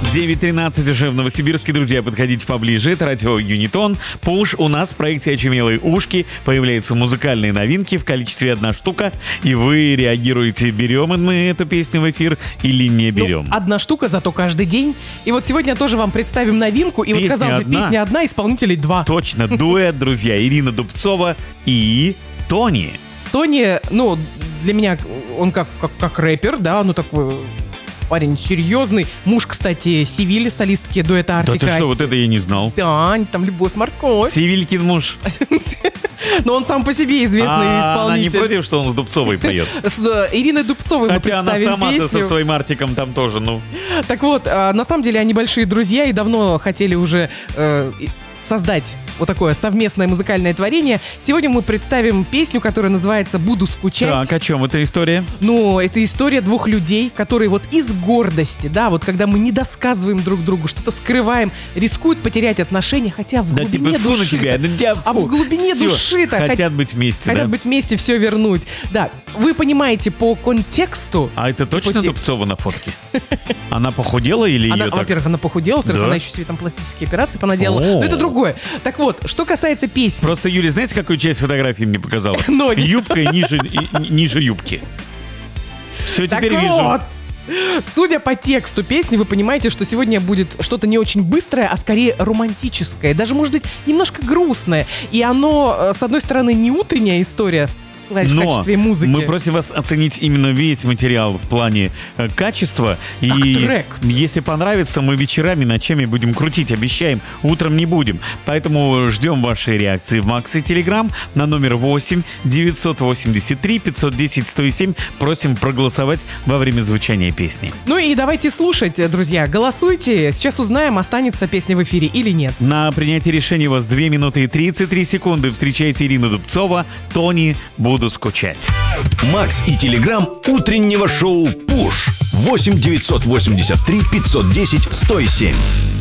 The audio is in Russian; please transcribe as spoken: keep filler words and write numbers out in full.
девять тринадцать уже в Новосибирске. Друзья, подходите поближе. Это радио Юнитон. Пуш. У нас в проекте «Очумелые ушки» появляются музыкальные новинки в количестве одна штука. И вы реагируете, берем мы эту песню в эфир или не берем. Ну, одна штука, зато каждый день. И вот сегодня тоже вам представим новинку. И Песня вот, казалось бы, одна. песня одна, исполнителей два. Точно. Дуэт, друзья. Ирина Дубцова и Тони. Тони, ну, для меня он как, как, как рэпер, да, ну такой... Парень серьезный. Муж, кстати, Севиль, солистки дуэта Артик Да ты и что, Асти. вот это я не знал. Да, там любовь, морковь. Севилькин муж. Но он сам по себе известный А она не исполнитель. против, что он с Дубцовой поет? С э, Ириной Дубцовой мы Хотя она представим сама-то со песню. своим Артиком там тоже, ну... Так вот, а, на самом деле они большие друзья и давно хотели уже э, и- создать вот такое совместное музыкальное творение. Сегодня мы представим песню, которая называется «Буду скучать». Так, о чем эта история? Ну, это история двух людей, которые вот из гордости, да, вот когда мы не досказываем друг другу, что-то скрываем, рискуют потерять отношения, хотя в Да глубине типа фу на души... тебя, да тебя А фу. в глубине Всё, души-то хот- хотят быть вместе, Хотят да? быть вместе, все вернуть. Да, вы понимаете по контексту. А это точно Пути- Дубцова на фотке? Она похудела или Она, ее так? во-первых, она похудела, во-вторых, Да? она еще себе там пластические операции понаделала. О. Но это другое. Так вот, что касается песни. Просто Юля, знаете, какую часть фотографии мне показала? Ноги. Юбка и ниже, и- ниже юбки. Все, Так теперь вот, вижу. судя по тексту песни, вы понимаете, что сегодня будет что-то не очень быстрое, а скорее романтическое, даже, может быть, немножко грустное. И оно, э, с одной стороны, не утренняя история в Но качестве музыки. мы просим вас оценить именно весь материал в плане э, качества. И Как трек. если понравится, мы вечерами, ночами будем крутить, обещаем. Утром не будем. Поэтому ждем вашей реакции в Макс и Телеграм на номер восемь девятьсот восемьдесят три пятьсот десять сто семь. Просим проголосовать во время звучания песни. Ну и давайте слушать, э, друзья. Голосуйте. Сейчас узнаем, останется песня в эфире или нет. На принятие решения у вас две минуты и тридцать три секунды. Встречайте Ирину Дубцова, Тони, «Буду скучать». Макс и Телеграм утреннего шоу «Пуш» восемь девятьсот восемьдесят три пятьсот десять сто семь.